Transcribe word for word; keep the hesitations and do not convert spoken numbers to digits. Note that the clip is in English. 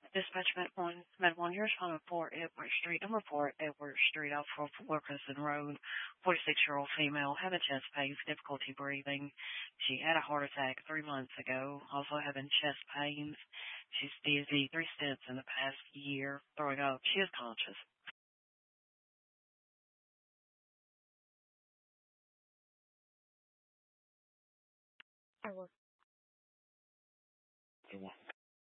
Dispatch Med one, Med one, here's home at four Edward Street. Number four Edward Street off of Wilkinson Road. forty-six-year-old female, having chest pains, difficulty breathing. She had a heart attack three months ago, also having chest pains. She's dizzy, three stents in the past year, throwing up. She is conscious. I will.